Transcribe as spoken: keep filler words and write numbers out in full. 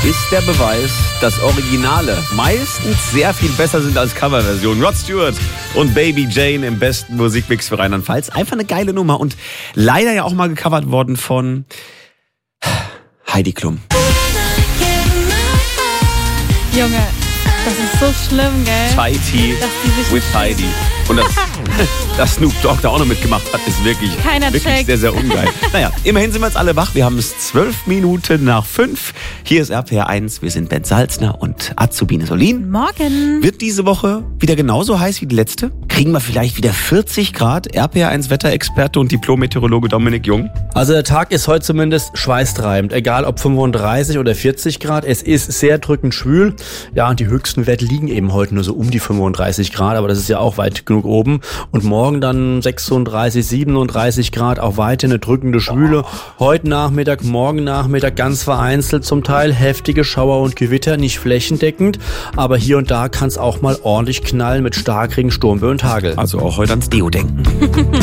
ist der Beweis, dass Originale meistens sehr viel besser sind als Coverversionen. Rod Stewart und Baby Jane im besten Musikmix für Rheinland-Pfalz. Einfach eine geile Nummer und leider ja auch mal gecovert worden von Heidi Klum. Junge, das ist so schlimm, gell? Tighty with Heidi. Und das, dass Snoop Dogg da auch noch mitgemacht hat, ist wirklich, Keiner wirklich checkt. sehr, sehr ungeil. Naja, immerhin sind wir jetzt alle wach. Wir haben es zwölf Minuten nach fünf. Hier ist R P R eins. Wir sind Ben Salzner und Azubine Solin. Morgen. Wird diese Woche wieder genauso heiß wie die letzte? Kriegen wir vielleicht wieder vierzig Grad? R P R eins Wetterexperte und Diplom-Meteorologe Dominik Jung. Also der Tag ist heute zumindest schweißtreibend. Egal ob fünfunddreißig oder vierzig Grad. Es ist sehr drückend schwül. Ja, und die höchsten Werte liegen eben heute nur so um die fünfunddreißig Grad. Aber das ist ja auch weit genug oben. Und morgen dann sechsunddreißig, siebenunddreißig Grad. Auch weiter eine drückende Schwüle. Heute Nachmittag, morgen Nachmittag ganz vereinzelt zum Teil heftige Schauer und Gewitter. Nicht flächendeckend. Aber hier und da kann es auch mal ordentlich knallen mit Starkregen, Sturmböen und Hagel. Also auch heute ans Deo denken.